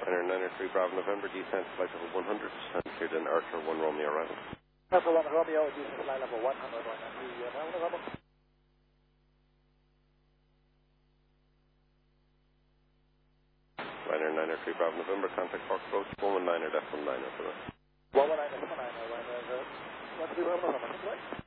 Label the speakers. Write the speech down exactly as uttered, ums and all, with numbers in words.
Speaker 1: Liner nine three Bravo November, descent flight level one hundred, and cleared in Archer one Romeo arrival.
Speaker 2: Archer one Romeo, descent flight level one hundred, one hundred, Bravo November.
Speaker 1: Liner nine three Bravo November, contact Fox approach one one nine er decimal nine er for that.
Speaker 2: one one nine er decimal nine er, Liner, one three Bravo November,